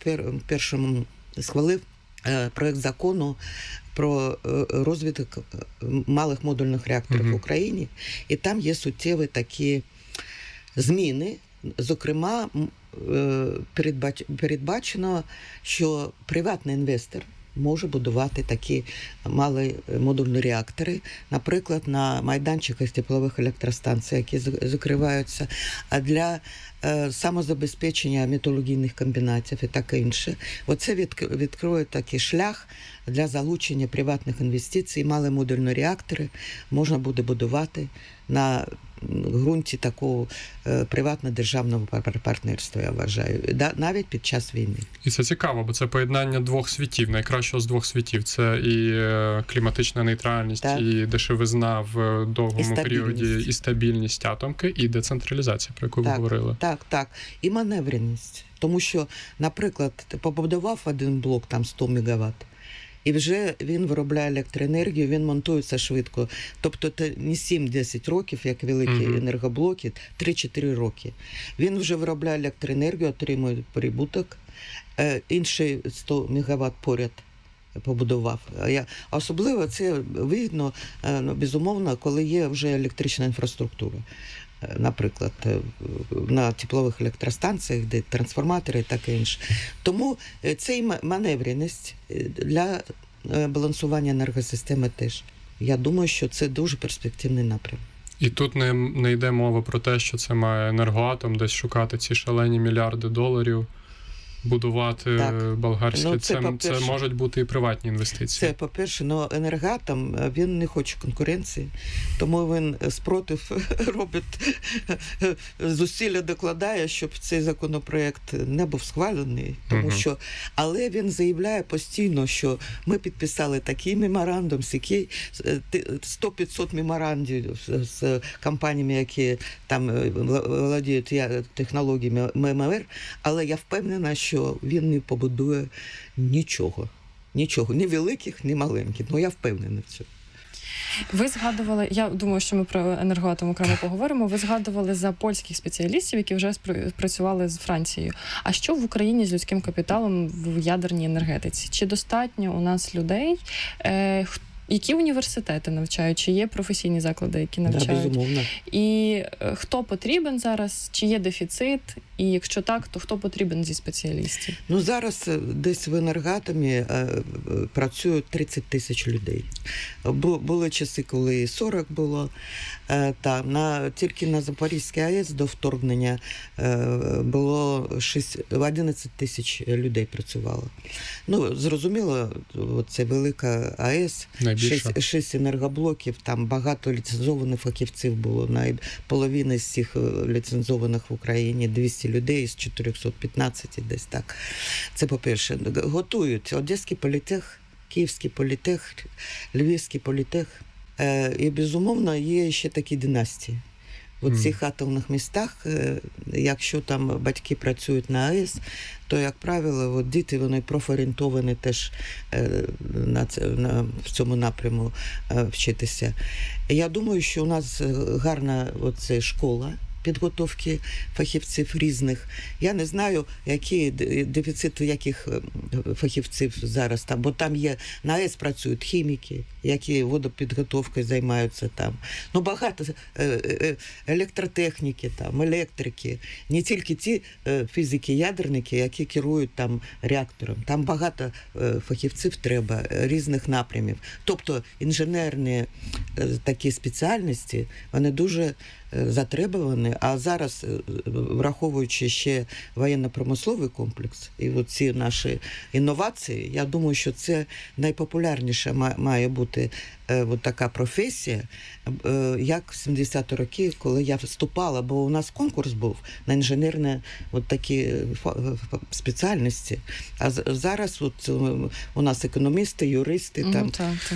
першому схвалив проект закону про розвиток малих модульних реакторів в Україні. І там є суттєві такі зміни. Зокрема, передбачено, що приватний інвестор може будувати такі малі модульні реактори, наприклад, на майданчиках теплових електростанцій, які закриваються, а для самозабезпечення металургійних комбінатів і таке інше. Оце відкриє такий шлях для залучення приватних інвестицій. Малі модульні реактори можна буде будувати на ґрунті такого приватно-державного партнерства, я вважаю, навіть під час війни. І це цікаво, бо це поєднання двох світів, найкращого з двох світів. Це і кліматична нейтральність, так, і дешевизна в довгому періоді, і стабільність атомки, і децентралізація, про яку ви говорили. Так. І маневреність. Тому що, наприклад, побудував один блок, там 100 МВт, і вже він виробляє електроенергію, він монтується швидко. Тобто це не 7-10 років, як великі енергоблоки, 3-4 роки. Він вже виробляє електроенергію, отримує прибуток, інший 100 МВт поряд побудував. Особливо це вигідно, безумовно, коли є вже електрична інфраструктура. Наприклад, на теплових електростанціях, де трансформатори і таке інше. Тому це і маневреність для балансування енергосистеми теж. Я думаю, що це дуже перспективний напрям. І тут не йде мова про те, що це має Енергоатом десь шукати ці шалені мільярди доларів, будувати болгарські. Це можуть бути і приватні інвестиції. Це, по-перше, але Енергоатом, він не хоче конкуренції, тому він спротив робить, зусилля докладає, щоб цей законопроект не був схвалений, тому що, але він заявляє постійно, що ми підписали такий меморандум, 100-500 меморандумів з компаніями, які там володіють технологіями ММР, але я впевнена, що він не побудує нічого, ні великих, ні маленьких. Ну, я впевнена в цьому. Ви згадували, я думаю, що ми про Енергоатом окремо поговоримо, ви згадували за польських спеціалістів, які вже працювали з Францією. А що в Україні з людським капіталом в ядерній енергетиці? Чи достатньо у нас людей? Які університети навчають? Чи є професійні заклади, які навчають? Да, безумовно. І хто потрібен зараз? Чи є дефіцит? І якщо так, то хто потрібен зі спеціалістів? Ну, зараз десь в Енергоатомі працюють 30 тисяч людей. Були часи, коли 40 було. Тільки на Запорізькій АЕС до вторгнення було 11 тисяч людей працювало. Ну, зрозуміло, це велика АЕС, 6 енергоблоків, там багато ліцензованих фахівців було. Половина з цих ліцензованих в Україні 200 людей з 415 десь так. Це по-перше. Готують Одеський політех, Київський політех, Львівський політех. І, безумовно, є ще такі династії. У цих атомних містах, якщо там батьки працюють на АЕС, то, як правило, діти, вони профорієнтовані теж в цьому напряму вчитися. Я думаю, що у нас гарна школа підготовки фахівців різних. Я не знаю, який дефіцит яких фахівців зараз там, бо там є, на АЕС працюють хіміки, які водопідготовкою займаються там. Ну, багато електротехніки, там, електрики, не тільки ті фізики-ядерники, які керують там реактором. Там багато фахівців треба, різних напрямів. Тобто інженерні такі спеціальності, вони дуже затребувані, а зараз, враховуючи ще воєнно-промисловий комплекс і ці наші інновації, я думаю, що це найпопулярніша має бути така професія, як в 70-ті роки, коли я вступала, бо у нас конкурс був на інженерні такі спеціальності. А зараз у нас економісти, юристи, там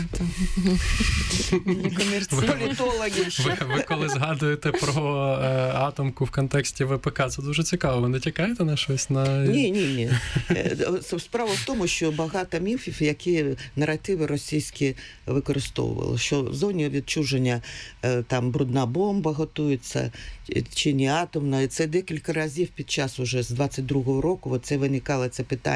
політологи. Ви коли згадуєте про атомку в контексті ВПК, це дуже цікаво. Ви натякаєте на щось? Ні. Справа в тому, що багато міфів, які наративи російські використовували, що в зоні відчуження там брудна бомба готується, чи не атомна. І це декілька разів під час уже з 22-го року виникало це питання.